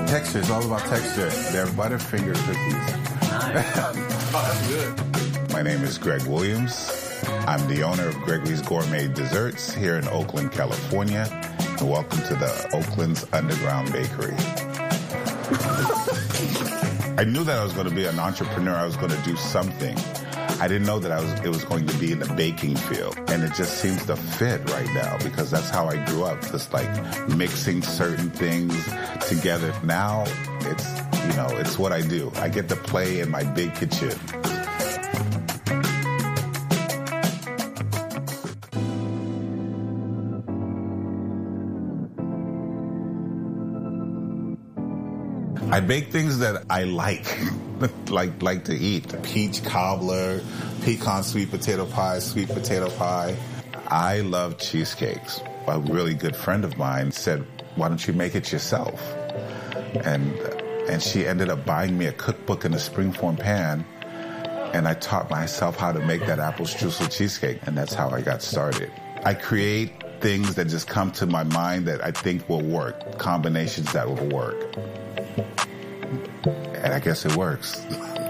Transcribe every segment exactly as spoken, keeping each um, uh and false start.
Texture, it's all about texture. They're Butterfinger cookies. Nice. Oh, that's good. My name is Greg Williams. I'm the owner of Gregory's Gourmet Desserts here in Oakland, California. And welcome to the Oakland's Underground Bakery. I knew that I was going to be an entrepreneur. I was going to do something. I didn't know that I was. It was going to be in the baking field, and it just seems to fit right now because that's how I grew up. Just like mixing certain things together. Now it's you know it's what I do. I get to play in my big kitchen. I bake things that I like, like like to eat. Peach cobbler, pecan sweet potato pie, sweet potato pie. I love cheesecakes. A really good friend of mine said, "Why don't you make it yourself?" And and she ended up buying me a cookbook in a springform pan, and I taught myself how to make that apple streusel cheesecake, and that's how I got started. I create things that just come to my mind that I think will work, combinations that will work. And I guess it works.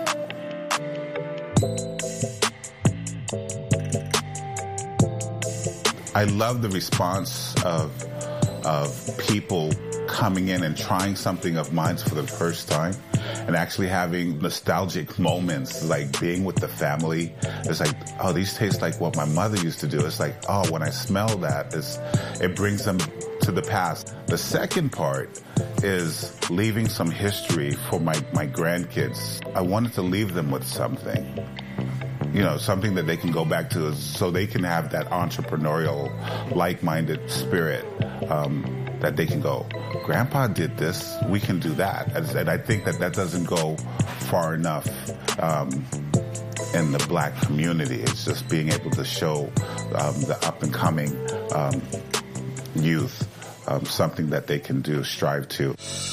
I love the response of of people coming in and trying something of mine for the first time and actually having nostalgic moments, like being with the family. It's like, oh, these taste like what my mother used to do. It's like, oh, when I smell that, it's, it brings them to the past. The second part is leaving some history for my, my grandkids. I wanted to leave them with something, you know, something that they can go back to so they can have that entrepreneurial, like-minded spirit, um, that they can go, Grandpa did this, we can do that. And I think that that doesn't go far enough um, in the black community. It's just being able to show um, the up-and-coming um, youth Um, something that they can do, strive to.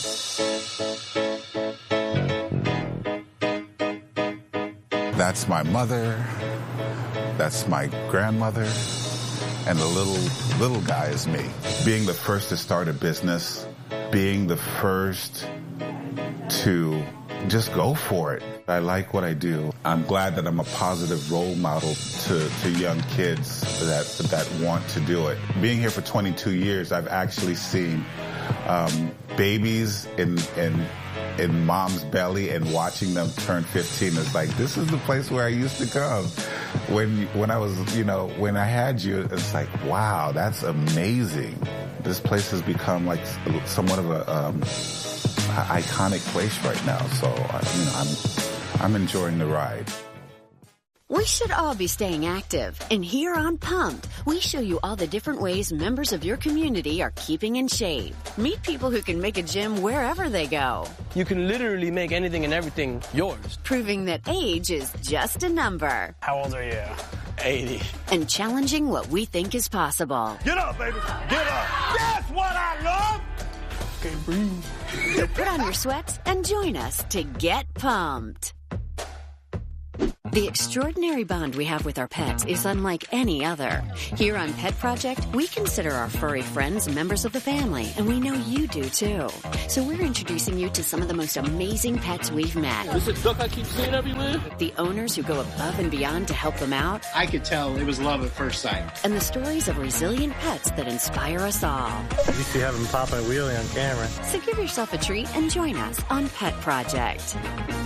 That's my mother. That's my grandmother. And the little, little guy is me. Being the first to start a business, being the first to just go for it. I like what I do. I'm glad that I'm a positive role model to, to young kids that that want to do it. Being here for twenty-two years, I've actually seen um, babies in in in mom's belly and watching them turn fifteen. It's like, this is the place where I used to come when when I was, you know, when I had you. It's like, wow, that's amazing. This place has become like somewhat of a um, iconic place right now. So, you know, I'm I'm enjoying the ride. We should all be staying active. And here on Pumped, we show you all the different ways members of your community are keeping in shape. Meet people who can make a gym wherever they go. You can literally make anything and everything yours. Proving that age is just a number. How old are you? eighty. And challenging what we think is possible. Get up, baby. Get up. That's what I love. Can't breathe. So put on your sweats and join us to get pumped. The extraordinary bond we have with our pets is unlike any other. Here on Pet Project, we consider our furry friends members of the family, and we know you do too. So we're introducing you to some of the most amazing pets we've met. Is it duck I keep seeing everywhere? The owners who go above and beyond to help them out. I could tell it was love at first sight. And the stories of resilient pets that inspire us all. You see having Papa and Wheelie on camera. So give yourself a treat and join us on Pet Project.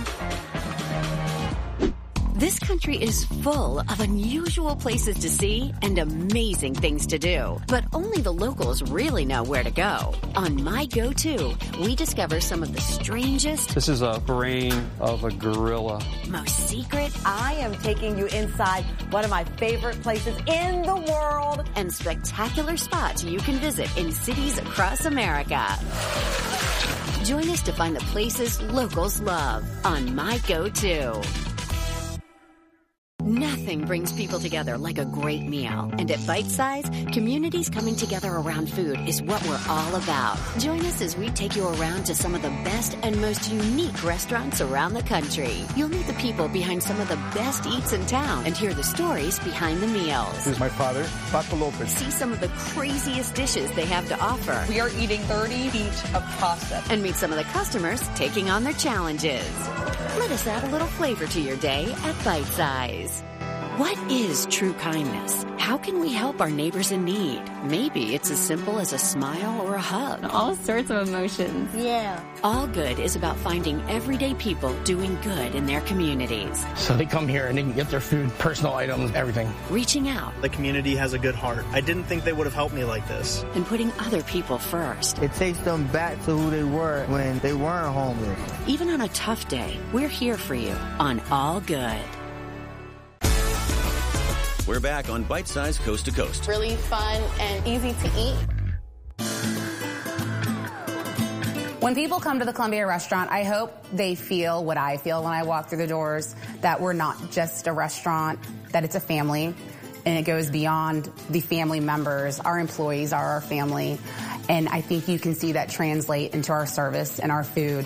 This country is full of unusual places to see and amazing things to do. But only the locals really know where to go. On My Go-To, we discover some of the strangest... This is a brain of a gorilla. ...most secret... I am taking you inside one of my favorite places in the world. ...and spectacular spots you can visit in cities across America. Join us to find the places locals love on My Go-To. Nothing brings people together like a great meal. And at Bite Size, communities coming together around food is what we're all about. Join us as we take you around to some of the best and most unique restaurants around the country. You'll meet the people behind some of the best eats in town and hear the stories behind the meals. This is my father, Paco Lopez. See some of the craziest dishes they have to offer. We are eating thirty each of pasta. And meet some of the customers taking on their challenges. Let us add a little flavor to your day at Bite Size. What is true kindness? How can we help our neighbors in need? Maybe it's as simple as a smile or a hug. All sorts of emotions. Yeah. All Good is about finding everyday people doing good in their communities. So they come here and they can get their food, personal items, everything. Reaching out. The community has a good heart. I didn't think they would have helped me like this. And putting other people first. It takes them back to who they were when they weren't homeless. Even on a tough day, we're here for you on All Good. We're back on Bite Size Coast to Coast. Really fun and easy to eat. When people come to the Columbia restaurant, I hope they feel what I feel when I walk through the doors, that we're not just a restaurant, that it's a family, and it goes beyond the family members. Our employees are our family, and I think you can see that translate into our service and our food.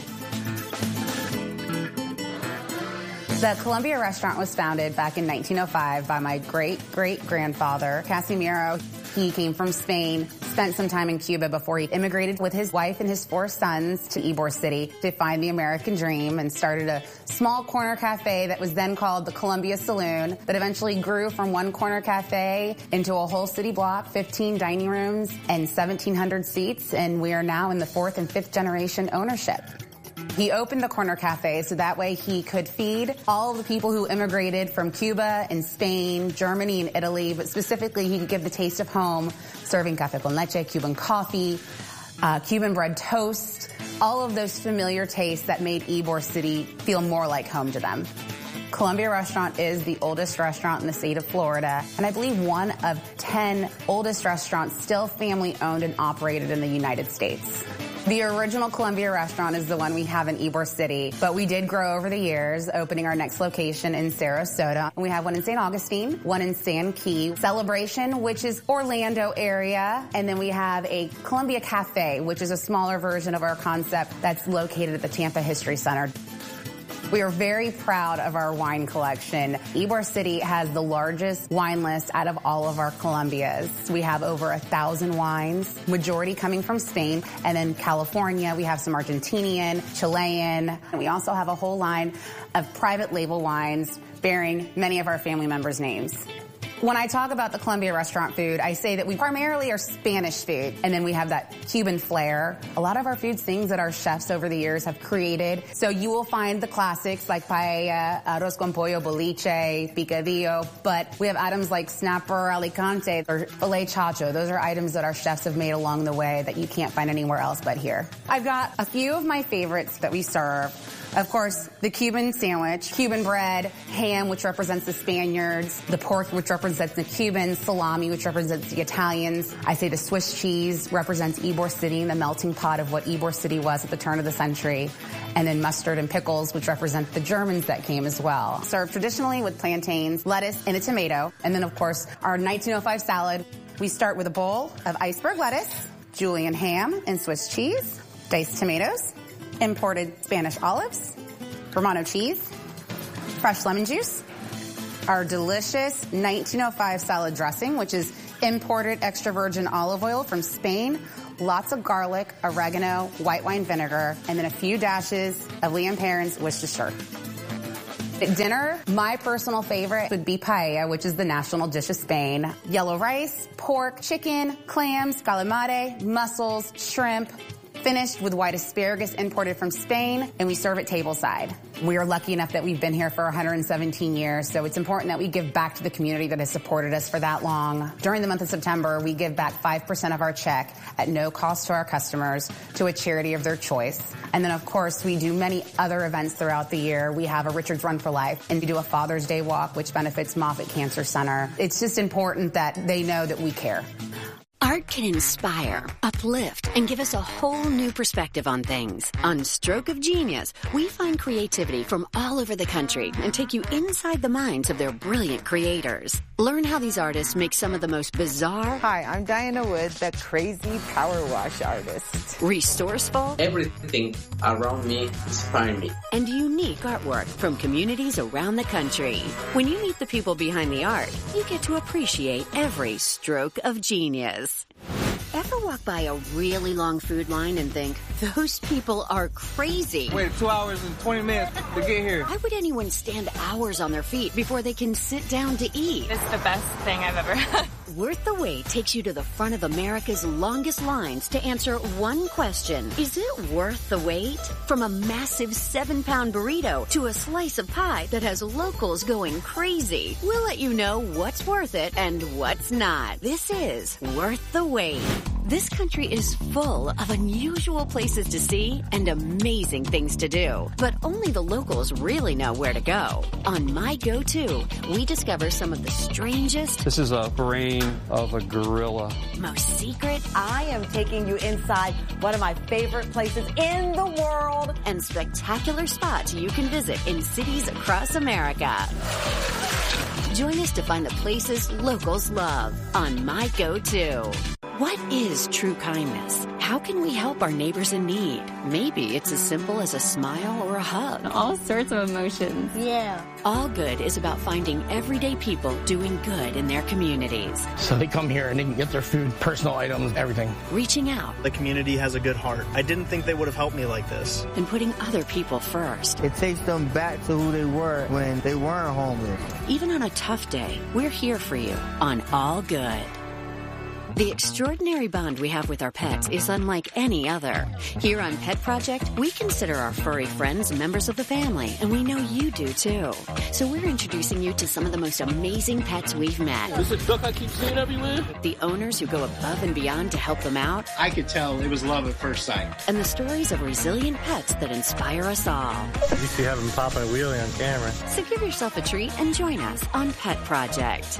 The Columbia restaurant was founded back in nineteen oh five by my great-great-grandfather, Casimiro. He came from Spain, spent some time in Cuba before he immigrated with his wife and his four sons to Ybor City to find the American dream and started a small corner cafe that was then called the Columbia Saloon that eventually grew from one corner cafe into a whole city block, fifteen dining rooms and seventeen hundred seats, and we are now in the fourth and fifth generation ownership. He opened the corner cafe so that way he could feed all of the people who immigrated from Cuba and Spain, Germany and Italy, but specifically he could give the taste of home, serving café con leche, Cuban coffee, uh, Cuban bread toast, all of those familiar tastes that made Ybor City feel more like home to them. Columbia Restaurant is the oldest restaurant in the state of Florida, and I believe one of ten oldest restaurants still family owned and operated in the United States. The original Columbia restaurant is the one we have in Ybor City, but we did grow over the years, opening our next location in Sarasota. We have one in Saint Augustine, one in San Key, Celebration, which is Orlando area, and then we have a Columbia Cafe, which is a smaller version of our concept that's located at the Tampa History Center. We are very proud of our wine collection. Ybor City has the largest wine list out of all of our Columbias. We have over a thousand wines, majority coming from Spain. And then California, we have some Argentinian, Chilean. And we also have a whole line of private label wines bearing many of our family members' names. When I talk about the Columbia restaurant food, I say that we primarily are Spanish food, and then we have that Cuban flair. A lot of our food's things that our chefs over the years have created. So you will find the classics like paella, arroz con pollo, boliche, picadillo, but we have items like snapper alicante or filet chacho. Those are items that our chefs have made along the way that you can't find anywhere else but here. I've got a few of my favorites that we serve. Of course, the Cuban sandwich, Cuban bread, ham, which represents the Spaniards, the pork, which represents the Cubans, salami, which represents the Italians. I say the Swiss cheese represents Ybor City and the melting pot of what Ybor City was at the turn of the century. And then mustard and pickles, which represent the Germans that came as well. Served traditionally with plantains, lettuce, and a tomato. And then, of course, our nineteen oh five salad. We start with a bowl of iceberg lettuce, julienne ham and Swiss cheese, diced tomatoes, imported Spanish olives, Romano cheese, fresh lemon juice, our delicious nineteen oh five salad dressing, which is imported extra virgin olive oil from Spain, lots of garlic, oregano, white wine vinegar, and then a few dashes of Liam Perrin's Worcestershire. At dinner, my personal favorite would be paella, which is the national dish of Spain. Yellow rice, pork, chicken, clams, calamari, mussels, shrimp, finished with white asparagus imported from Spain, and we serve it tableside. We are lucky enough that we've been here for one hundred seventeen years, so it's important that we give back to the community that has supported us for that long. During the month of September, we give back five percent of our check at no cost to our customers to a charity of their choice. And then, of course, we do many other events throughout the year. We have a Richard's Run for Life, and we do a Father's Day walk, which benefits Moffitt Cancer Center. It's just important that they know that we care. Are Art can inspire, uplift, and give us a whole new perspective on things. On Stroke of Genius, we find creativity from all over the country and take you inside the minds of their brilliant creators. Learn how these artists make some of the most bizarre... Hi, I'm Diana Wood, the crazy power wash artist. Resourceful... Everything around me inspires me. And unique artwork from communities around the country. When you meet the people behind the art, you get to appreciate every stroke of genius. Ever walk by a really long food line and think, those people are crazy? Wait two hours and twenty minutes to get here. Why would anyone stand hours on their feet before they can sit down to eat? It's the best thing I've ever had. Worth the Wait takes you to the front of America's longest lines to answer one question. Is it worth the wait? From a massive seven-pound burrito to a slice of pie that has locals going crazy. We'll let you know what's worth it and what's not. This is Worth the Wait. This country is full of unusual places to see and amazing things to do. But only the locals really know where to go. On My Go-To, we discover some of the strangest... This is a brain of a gorilla. Most secret... I am taking you inside one of my favorite places in the world. And spectacular spots you can visit in cities across America. Join us to find the places locals love on My Go-To. What is true kindness? How can we help our neighbors in need? Maybe it's as simple as a smile or a hug. All sorts of emotions. Yeah. All Good is about finding everyday people doing good in their communities. So they come here and they can get their food, personal items, everything. Reaching out. The community has a good heart. I didn't think they would have helped me like this. And putting other people first. It takes them back to who they were when they weren't homeless. Even on a tough day, we're here for you on All Good. The extraordinary bond we have with our pets is unlike any other. Here on Pet Project, we consider our furry friends members of the family, and we know you do too. So we're introducing you to some of the most amazing pets we've met. This is a duck I keep seeing everywhere. The owners who go above and beyond to help them out. I could tell it was love at first sight. And the stories of resilient pets that inspire us all. At least you have them popping a wheelie on camera. So give yourself a treat and join us on Pet Project.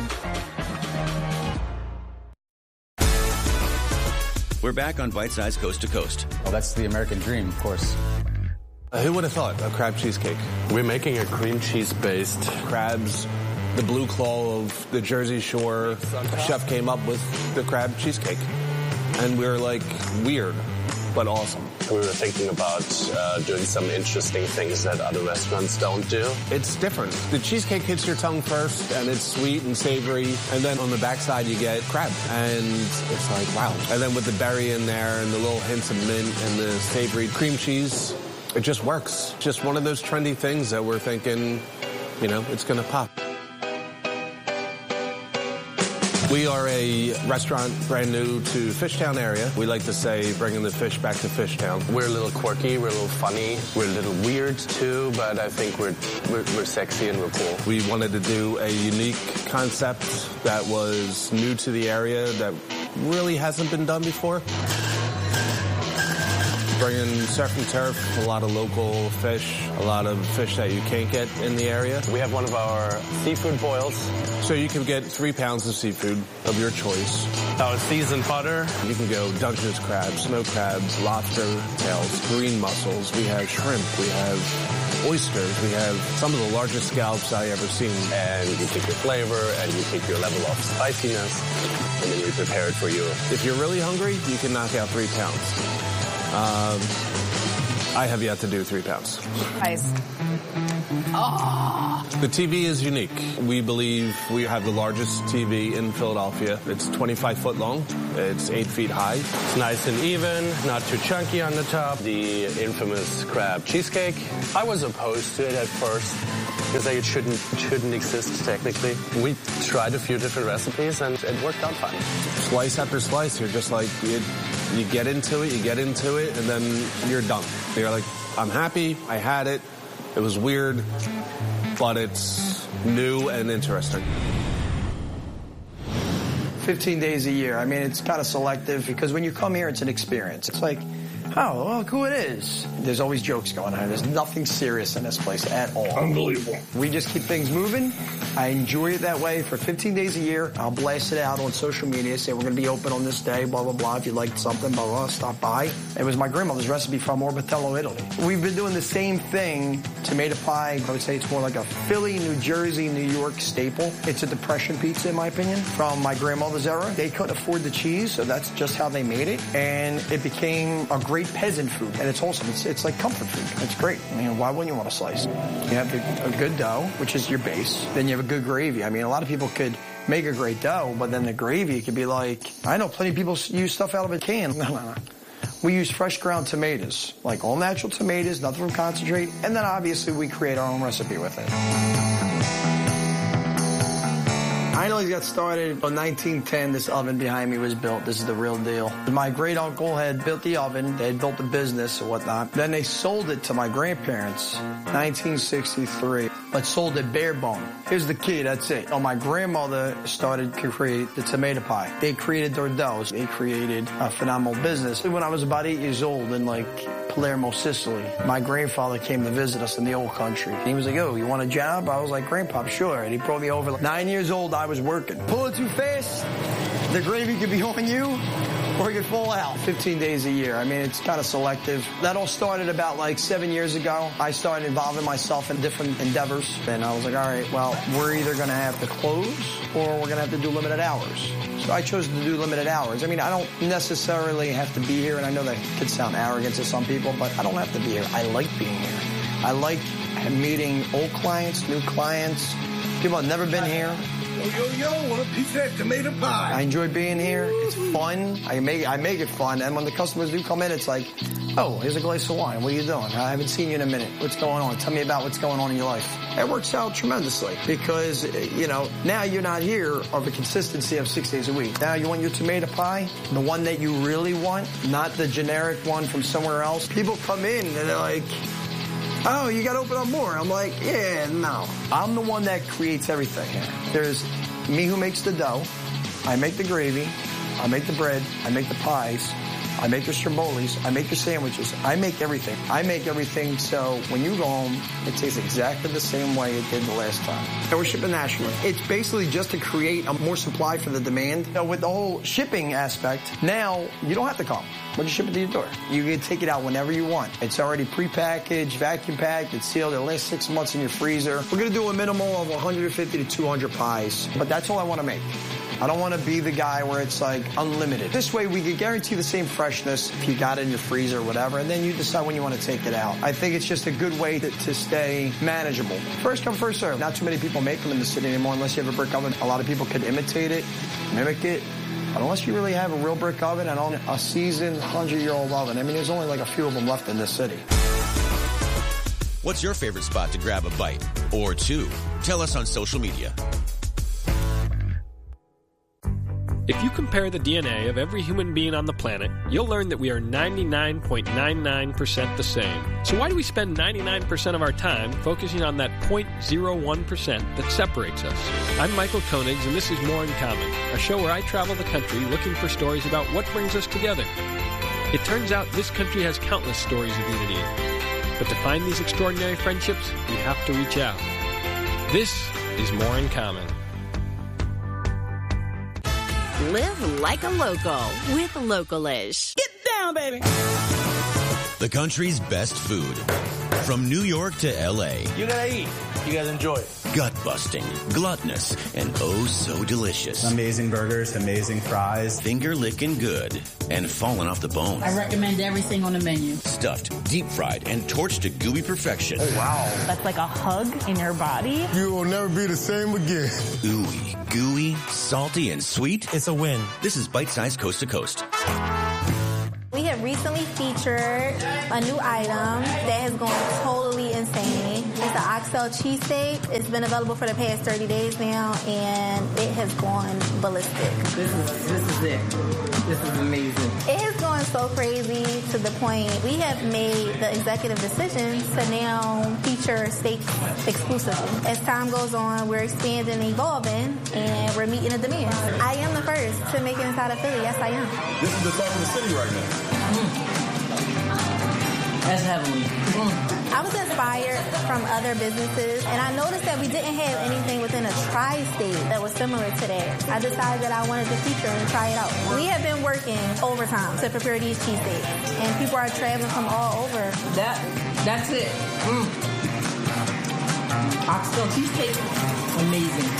We're back on Bite Size Coast to Coast. Well, that's the American dream, of course. Uh, who would have thought a crab cheesecake? We're making a cream cheese-based crabs, the blue claw of the Jersey Shore. The chef came up with the crab cheesecake. And we were like, weird, but awesome. We were thinking about uh, doing some interesting things that other restaurants don't do. It's different. The cheesecake hits your tongue first, and it's sweet and savory, and then on the backside you get crab. And it's like, wow. And then with the berry in there and the little hints of mint and the savory cream cheese, it just works. Just one of those trendy things that we're thinking, you know, it's going to pop. We are a restaurant brand new to Fishtown area. We like to say bringing the fish back to Fishtown. We're a little quirky, we're a little funny, we're a little weird too, but I think we're, we're, we're sexy and we're cool. We wanted to do a unique concept that was new to the area that really hasn't been done before. Bringing surf and turf, a lot of local fish, a lot of fish that you can't get in the area. We have one of our seafood boils. So you can get three pounds of seafood of your choice. Our seasoned butter. You can go Dungeness crabs, snow crabs, lobster tails, green mussels. We have shrimp. We have oysters. We have some of the largest scallops I ever seen. And you pick your flavor and you pick your level of spiciness, and then we prepare it for you. If you're really hungry, you can knock out three pounds. Um, I have yet to do three pounds. Nice. Oh. The T V is unique. We believe we have the largest T V in Philadelphia. It's twenty-five foot long. It's eight feet high. It's nice and even, not too chunky on the top. The infamous crab cheesecake. I was opposed to it at first because it shouldn't shouldn't exist technically. We tried a few different recipes and it worked out fine. Slice after slice, you're just like, you, you get into it, you get into it, and then you're done. You're like, I'm happy, I had it, it was weird, but it's new and interesting. fifteen days a year. I mean, it's kind of selective because when you come here, it's an experience. It's like Oh, well, look who it is. There's always jokes going on. There's nothing serious in this place at all. Unbelievable. We just keep things moving. I enjoy it that way for fifteen days a year. I'll blast it out on social media, say we're going to be open on this day, blah, blah, blah. If you liked something, blah, blah, stop by. It was my grandmother's recipe from Orbitello, Italy. We've been doing the same thing. Tomato pie, I would say it's more like a Philly, New Jersey, New York staple. It's a depression pizza, in my opinion, from my grandmother's era. They couldn't afford the cheese, so that's just how they made it. And it became a great peasant food. And it's wholesome. It's, it's like comfort food. It's great. I mean, why wouldn't you want a slice? You have the, a good dough, which is your base. Then you have a good gravy. I mean, a lot of people could make a great dough, but then the gravy could be like, I know plenty of people use stuff out of a can. No, no, no. We use fresh ground tomatoes, like all natural tomatoes, nothing from concentrate, and then obviously we create our own recipe with it. I know he got started in nineteen ten. This oven behind me was built. This is the real deal. My great uncle had built the oven. They had built the business and whatnot. Then they sold it to my grandparents, nineteen sixty-three, but sold it bare bone. Here's the key. That's it. Oh, my grandmother started to create the tomato pie. They created their doughs. They created a phenomenal business. When I was about eight years old in like Palermo, Sicily, my grandfather came to visit us in the old country. And he was like, oh, you want a job? I was like, Grandpa, sure. And he brought me over. Nine years old, I was working. Pull it too fast, the gravy could be on you, or it could fall out. fifteen days a year. I mean, it's kind of selective. That all started about like seven years ago. I started involving myself in different endeavors. And I was like, all right, well, we're either going to have to close or we're going to have to do limited hours. So I chose to do limited hours. I mean, I don't necessarily have to be here, and I know that could sound arrogant to some people, but I don't have to be here. I like being here. I like meeting old clients, new clients, people that have never been here. Yo, yo, yo, want a piece of that tomato pie? I enjoy being here. It's fun. I make I make it fun. And when the customers do come in, it's like, oh, here's a glass of wine. What are you doing? I haven't seen you in a minute. What's going on? Tell me about what's going on in your life. It works out tremendously because, you know, now you're not here of a consistency of six days a week. Now you want your tomato pie, the one that you really want, not the generic one from somewhere else. People come in and they're like, oh, you got to open up more. I'm like, yeah, no. I'm the one that creates everything here. There's me who makes the dough. I make the gravy. I make the bread. I make the pies. I make the strombolis. I make the sandwiches. I make everything. I make everything so when you go home, it tastes exactly the same way it did the last time. And we're shipping nationally. It's basically just to create a more supply for the demand. You know, with the whole shipping aspect, now you don't have to come. We'll just ship it to your door. You can take it out whenever you want. It's already prepackaged, vacuum packed, it's sealed. It'll last six months in your freezer. We're going to do a minimal of one hundred fifty to two hundred pies, but that's all I want to make. I don't want to be the guy where it's like unlimited. This way we could guarantee the same freshness if you got it in your freezer or whatever, and then you decide when you want to take it out. I think it's just a good way to, to stay manageable. First come, first serve. Not too many people make them in the city anymore unless you have a brick oven. A lot of people could imitate it, mimic it. But unless you really have a real brick oven and a seasoned hundred-year-old oven, I mean, there's only like a few of them left in this city. What's your favorite spot to grab a bite or two? Tell us on social media. If you compare the D N A of every human being on the planet, you'll learn that we are ninety-nine point nine nine percent the same. So why do we spend ninety-nine percent of our time focusing on that zero point zero one percent that separates us? I'm Michael Koenigs, and this is More in Common, a show where I travel the country looking for stories about what brings us together. It turns out this country has countless stories of unity. But to find these extraordinary friendships, we have to reach out. This is More in Common. Live like a local with Localish. Get down, baby. The country's best food. From New York to L A. You gotta eat. You guys enjoy it. Gut-busting, gluttonous, and oh so delicious. Amazing burgers, amazing fries. Finger-licking good and falling off the bone. I recommend everything on the menu. Stuffed, deep-fried, and torched to gooey perfection. Oh, wow. That's like a hug in your body. You will never be the same again. Ooey, gooey, salty, and sweet. It's a win. This is Bite Size Coast to Coast. We have recently featured a new item that has gone totally insane. It's the oxtail cheesesteak. It's been available for the past thirty days now, and it has gone ballistic. This is, this is it. This is amazing. It has gone so crazy to the point we have made the executive decision to now feature steaks exclusively. As time goes on, we're expanding and evolving, and we're meeting a demand. I am the first to make it inside of Philly. Yes, I am. This is the talk of the city right now. Mm. That's heavenly. Mm. I was inspired from other businesses, and I noticed that we didn't have anything within a tri-state that was similar to that. I decided that I wanted to feature and try it out. We have been working overtime to prepare these cheesesteaks, and people are traveling from all over. That, that's it. Mm. Oxtail cheesesteak, amazing.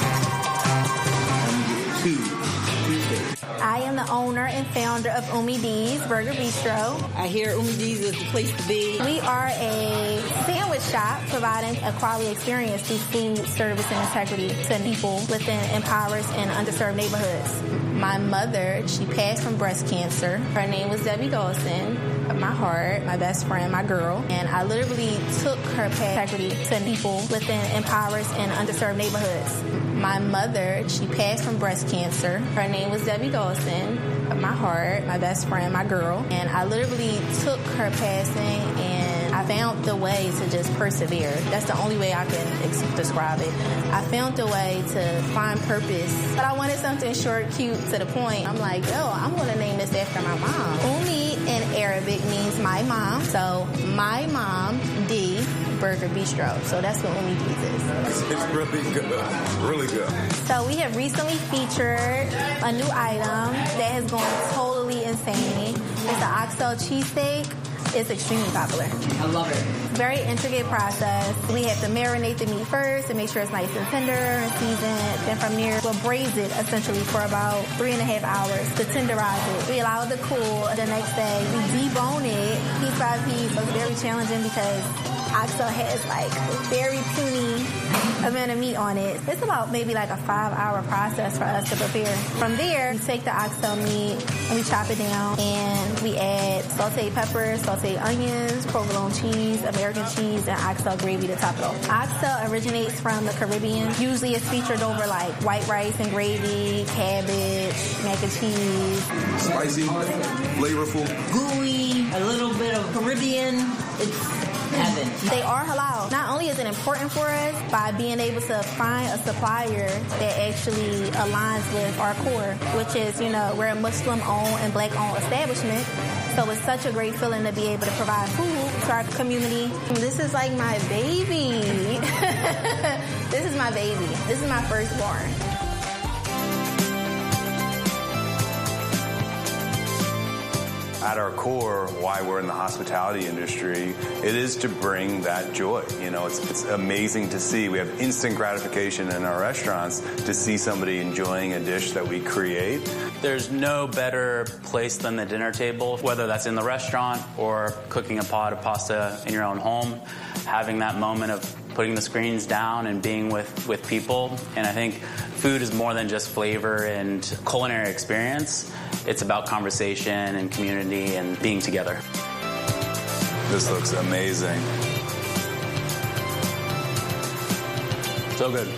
Two cheesesteaks. I am the owner and founder of Umi D's Burger Bistro. I hear Umi D's is the place to be. We are a sandwich shop providing a quality experience through food, service, and integrity to people within impoverished and underserved neighborhoods. My mother, she passed from breast cancer. Her name was Debbie Dawson. My heart, my best friend, my girl. And I literally took her past integrity to people within impoverished and underserved neighborhoods. My mother, she passed from breast cancer. Her name was Debbie Dawson. My heart, my best friend, my girl. And I literally took her passing and I found the way to just persevere. That's the only way I can ex- describe it. I found the way to find purpose. But I wanted something short, cute, to the point. I'm like, yo, I'm going to name this after my mom. Umi in Arabic means my mom. So my mom, D, Burger Bistro. So that's what Umi D's is. It's really good. Really good. So we have recently featured a new item that has gone totally insane. It's the oxtail cheesesteak. It's extremely popular. I love it. Very intricate process. We have to marinate the meat first and make sure it's nice and tender and seasoned. Then from there, we'll braise it essentially for about three and a half hours to tenderize it. We allow it to cool. The next day, we debone it piece by piece. It's very challenging because oxtail has like very puny amount of meat on it. It's about maybe like a five hour process for us to prepare. From there, we take the oxtail meat and we chop it down and we add sauteed peppers, sauteed onions, provolone cheese, American cheese, and oxtail gravy to top it off. Oxtail originates from the Caribbean. Usually it's featured over like white rice and gravy, cabbage, mac and cheese. Spicy, flavorful, gooey, a little bit of Caribbean. It's heaven. They are halal. Not only is it important for us by being able to find a supplier that actually aligns with our core, which is, you know, we're a Muslim-owned and Black-owned establishment. So it's such a great feeling to be able to provide food to our community. This is like my baby. This is my baby. This is my firstborn. At our core, why we're in the hospitality industry, it is to bring that joy. You know, it's, it's amazing to see. We have instant gratification in our restaurants to see somebody enjoying a dish that we create. There's no better place than the dinner table, whether that's in the restaurant or cooking a pot of pasta in your own home, having that moment of putting the screens down and being with, with people. And I think food is more than just flavor and culinary experience. It's about conversation and community and being together. This looks amazing. So good.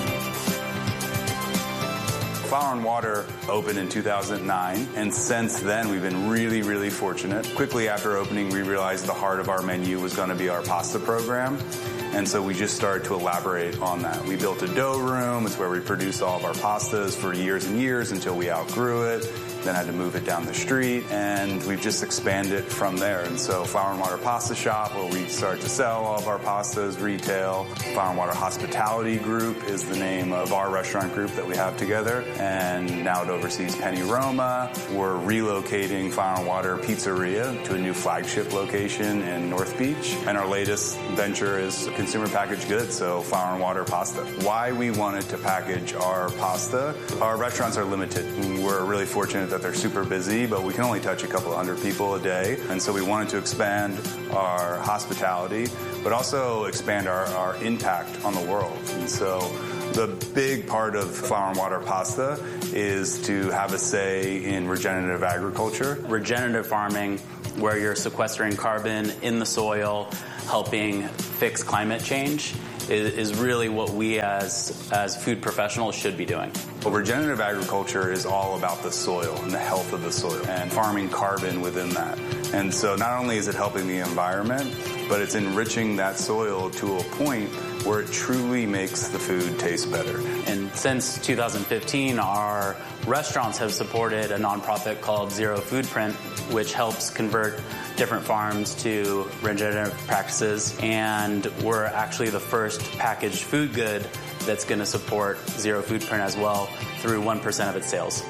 Flour and Water opened in two thousand nine, and since then we've been really, really fortunate. Quickly after opening, we realized the heart of our menu was going to be our pasta program. And so we just started to elaborate on that. We built a dough room. It's where we produced all of our pastas for years and years until we outgrew it. Then had to move it down the street, and we've just expanded from there. And so Flour and Water Pasta Shop, where we start to sell all of our pastas, retail. Flour and Water Hospitality Group is the name of our restaurant group that we have together. And now it oversees Penny Roma. We're relocating Flour and Water Pizzeria to a new flagship location in North Beach. And our latest venture is consumer packaged goods, so Flour and Water Pasta. Why we wanted to package our pasta, our restaurants are limited. We're really fortunate that they're super busy, but we can only touch a couple of hundred people a day. And so we wanted to expand our hospitality, but also expand our, our impact on the world. And so the big part of Flour and Water Pasta is to have a say in regenerative agriculture. Regenerative farming, where you're sequestering carbon in the soil, helping fix climate change, is really what we as as food professionals should be doing. Well, regenerative agriculture is all about the soil and the health of the soil and farming carbon within that. And so not only is it helping the environment, but it's enriching that soil to a point where it truly makes the food taste better. And since two thousand fifteen, our restaurants have supported a nonprofit called Zero Foodprint, which helps convert different farms to regenerative practices. And we're actually the first packaged food good that's going to support Zero Foodprint as well through one percent of its sales.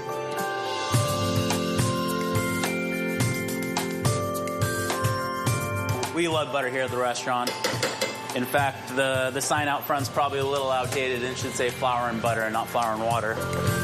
We love butter here at the restaurant. In fact, the, the sign out front's probably a little outdated and should say flour and butter and not flour and water.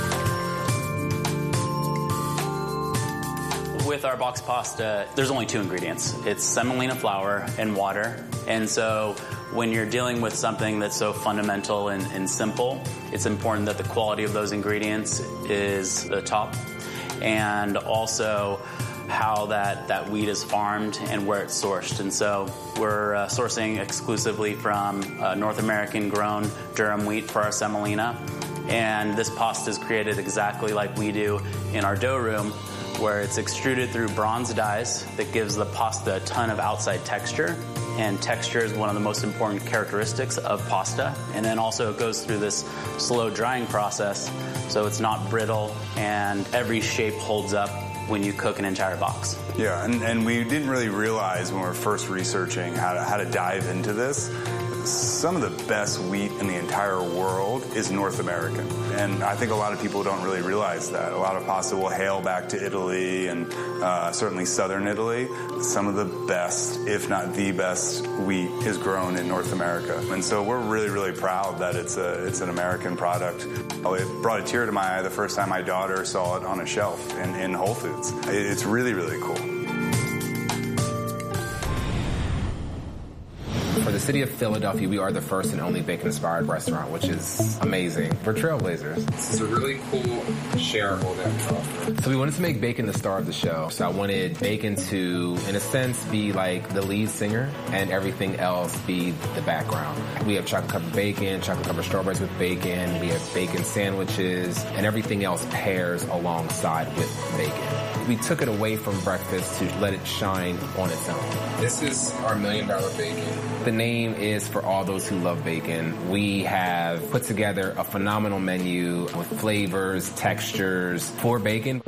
With our box pasta, there's only two ingredients. It's semolina flour and water. And so when you're dealing with something that's so fundamental and, and simple, it's important that the quality of those ingredients is the top. And also how that, that wheat is farmed and where it's sourced. And so we're uh, sourcing exclusively from uh, North American grown durum wheat for our semolina. And this pasta is created exactly like we do in our dough room, where it's extruded through bronze dyes that gives the pasta a ton of outside texture. And texture is one of the most important characteristics of pasta. And then also it goes through this slow drying process, so it's not brittle and every shape holds up when you cook an entire box. Yeah, and, and we didn't really realize when we were first researching how to, how to dive into this, some of the best wheat in the entire world is North American. And I think a lot of people don't really realize that. A lot of pasta will hail back to Italy and uh, certainly southern Italy. Some of the best, if not the best, wheat is grown in North America. And so we're really, really proud that it's a it's an American product. It brought a tear to my eye the first time my daughter saw it on a shelf in, in Whole Foods. It's really, really cool. For the city of Philadelphia, we are the first and only bacon-inspired restaurant, which is amazing. We're trailblazers. This is a really cool shareholder offer. So we wanted to make bacon the star of the show. So I wanted bacon to, in a sense, be like the lead singer and everything else be the background. We have chocolate covered bacon, chocolate covered strawberries with bacon. We have bacon sandwiches, and everything else pairs alongside with bacon. We took it away from breakfast to let it shine on its own. This is our million dollar bacon. The name is For All Those Who Love Bacon. We have put together a phenomenal menu with flavors, textures for bacon.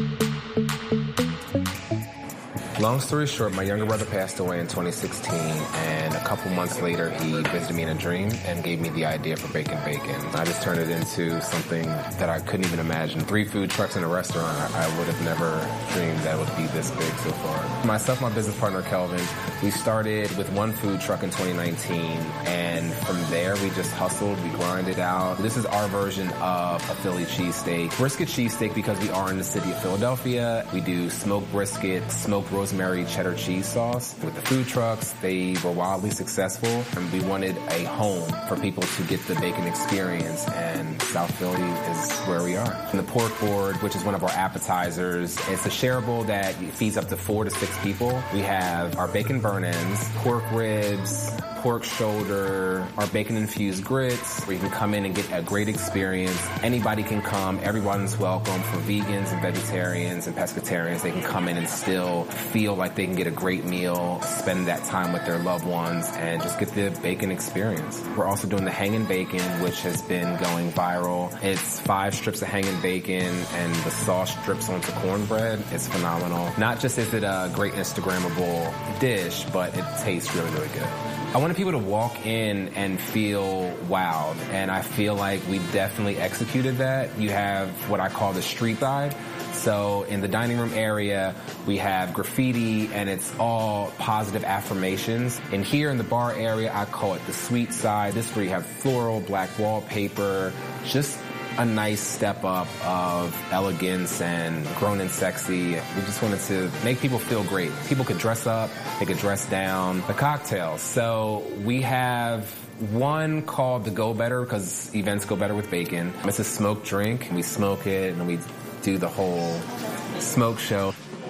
Long story short, my younger brother passed away in twenty sixteen, and a couple months later, he visited me in a dream and gave me the idea for Bacon Bacon. I just turned it into something that I couldn't even imagine. Three food trucks in a restaurant, I would have never dreamed that would be this big so far. Myself and my business partner, Kelvin, we started with one food truck in twenty nineteen, and from there, we just hustled, we grinded out. This is our version of a Philly cheesesteak. Brisket cheesesteak, because we are in the city of Philadelphia. We do smoked brisket, smoked rosemary cheddar cheese sauce. With the food trucks, they were wildly successful, and we wanted a home for people to get the bacon experience, and South Philly is where we are. And the pork board, which is one of our appetizers, it's a shareable that feeds up to four to six people. We have our bacon burn-ins, pork ribs, pork shoulder, our bacon-infused grits, where you can come in and get a great experience. Anybody can come. Everyone's welcome. For vegans and vegetarians and pescatarians, they can come in and still feel like they can get a great meal, spend that time with their loved ones, and just get the bacon experience. We're also doing the hanging bacon, which has been going viral. It's five strips of hanging bacon, and the sauce drips onto cornbread. It's phenomenal. Not just is it a great Instagrammable dish, but it tastes really, really good. I wanted people to walk in and feel wowed, and I feel like we definitely executed that. You have what I call the street vibe. So in the dining room area, we have graffiti, and it's all positive affirmations. And here in the bar area, I call it the sweet side. This is where you have floral, black wallpaper, just a nice step up of elegance and grown and sexy. We just wanted to make people feel great. People could dress up, they could dress down. The cocktails. So we have one called the Go Better, because events go better with bacon. It's a smoked drink. We smoke it and we do the whole smoke show.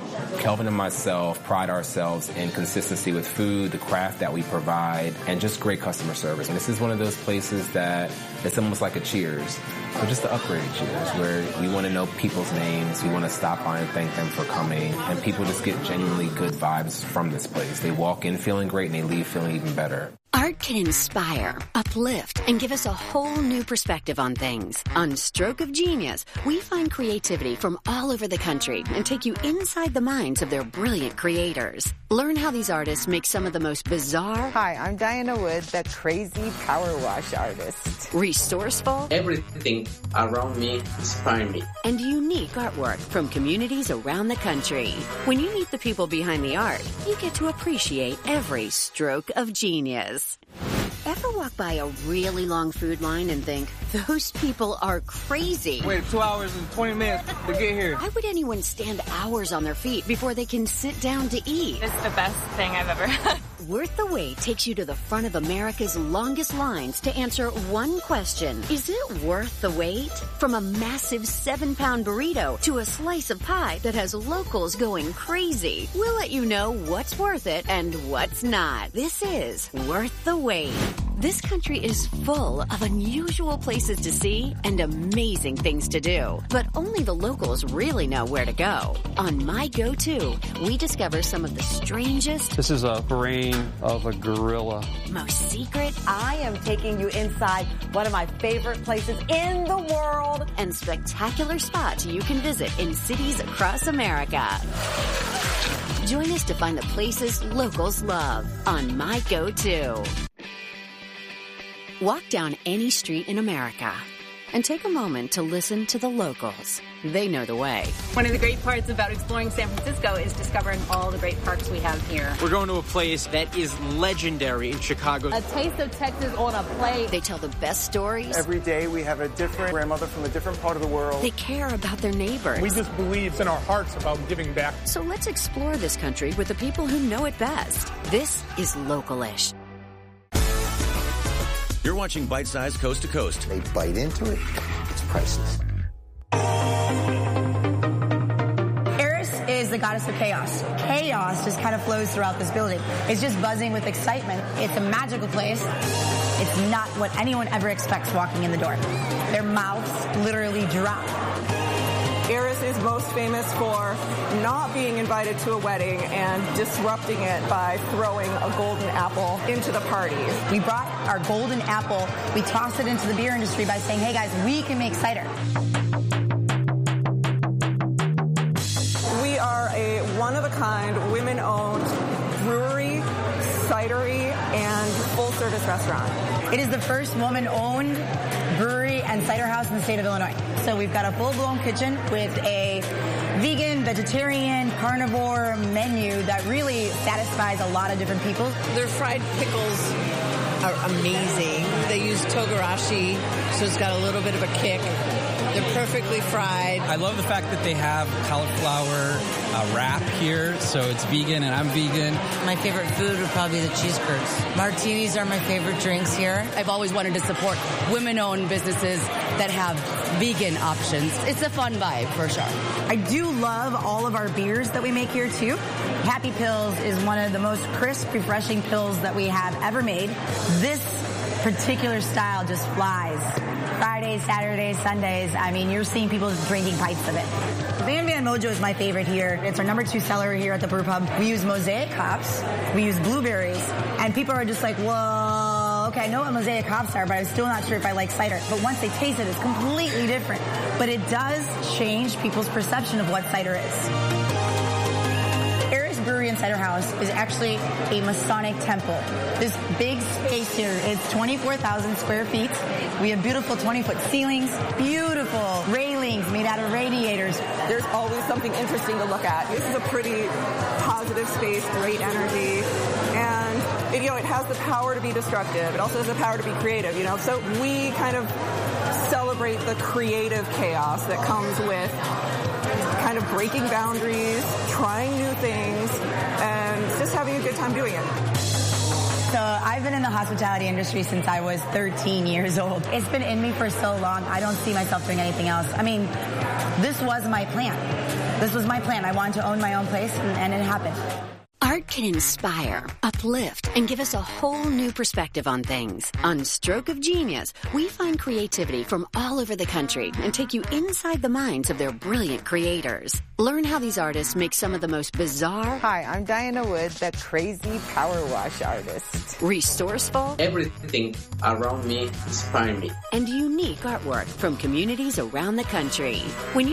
Kelvin and myself pride ourselves in consistency with food, the craft that we provide, and just great customer service. And this is one of those places that it's almost like a Cheers, or just the upgrade Cheers, where we want to know people's names, we want to stop by and thank them for coming, and people just get genuinely good vibes from this place. They walk in feeling great and they leave feeling even better. Art can inspire, uplift, and give us a whole new perspective on things. On Stroke of Genius, we find creativity from all over the country and take you inside the minds of their brilliant creators. Learn how these artists make some of the most bizarre... Hi, I'm Diana Wood, the crazy power wash artist. Resourceful... Everything around me inspires me. And unique artwork from communities around the country. When you meet the people behind the art, you get to appreciate every stroke of genius. Ever walk by a really long food line and think, those people are crazy? Wait two hours and twenty minutes to get here. Why would anyone stand hours on their feet before they can sit down to eat? It's the best thing I've ever had. Worth the Wait takes you to the front of America's longest lines to answer one question. Is it worth the wait? From a massive seven-pound burrito to a slice of pie that has locals going crazy, we'll let you know what's worth it and what's not. This is Worth the Wait. This country is full of unusual places to see and amazing things to do, but only the locals really know where to go. On My Go-To, we discover some of the strangest... This is a brain of a gorilla. Most secret... I am taking you inside one of my favorite places in the world. And spectacular spots you can visit in cities across America. Join us to find the places locals love on My Go-To. Walk down any street in America and take a moment to listen to the locals. They know the way. One of the great parts about exploring San Francisco is discovering all the great parks we have here. We're going to a place that is legendary in Chicago. A taste of Texas on a plate. They tell the best stories. Every day we have a different grandmother from a different part of the world. They care about their neighbors. We just believe in our hearts about giving back. So let's explore this country with the people who know it best. This is Local-ish. You're watching Bite Size Coast to Coast. They bite into it, it's priceless. Eris is the goddess of chaos. Chaos just kind of flows throughout this building. It's just buzzing with excitement. It's a magical place. It's not what anyone ever expects walking in the door. Their mouths literally drop. Eris is most famous for not being invited to a wedding and disrupting it by throwing a golden apple into the party. We brought our golden apple, we tossed it into the beer industry by saying, hey guys, we can make cider. We are a one-of-a-kind, women-owned brewery, cidery, and full-service restaurant. It is the first woman-owned brewery and cider house in the state of Illinois. So we've got a full-blown kitchen with a vegan, vegetarian, carnivore menu that really satisfies a lot of different people. Their fried pickles are amazing. They use togarashi, so it's got a little bit of a kick. They're perfectly fried. I love the fact that they have cauliflower uh, wrap here, so it's vegan and I'm vegan. My favorite food would probably be the cheese curds. Martinis are my favorite drinks here. I've always wanted to support women-owned businesses that have vegan options. It's a fun vibe, for sure. I do love all of our beers that we make here, too. Happy Pills is one of the most crisp, refreshing pills that we have ever made. This particular style just flies. Fridays, Saturdays, Sundays, I mean, you're seeing people drinking pints of it. Van Van Mojo is my favorite here. It's our number two seller here at the Brew Pub. We use mosaic hops, we use blueberries, and people are just like, whoa, okay, I know what mosaic hops are, but I'm still not sure if I like cider. But once they taste it, it's completely different. But it does change people's perception of what cider is. Brewery and Cider House is actually a Masonic temple. This big space here is twenty-four thousand square feet. We have beautiful twenty-foot ceilings, beautiful railings made out of radiators. There's always something interesting to look at. This is a pretty positive space, great energy, and it, you know, it has the power to be destructive. It also has the power to be creative, you know. So we kind of celebrate the creative chaos that comes with kind of breaking boundaries, trying new things, and just having a good time doing it. So I've been in the hospitality industry since I was thirteen years old. It's been in me for so long, I don't see myself doing anything else. I mean, this was my plan. this was my plan. I wanted to own my own place, and, and it happened. Art can inspire, uplift, and give us a whole new perspective on things. On Stroke of Genius, we find creativity from all over the country and take you inside the minds of their brilliant creators. Learn how these artists make some of the most bizarre... Hi, I'm Diana Wood, the crazy power wash artist. Resourceful... Everything around me inspires me. And unique artwork from communities around the country. When you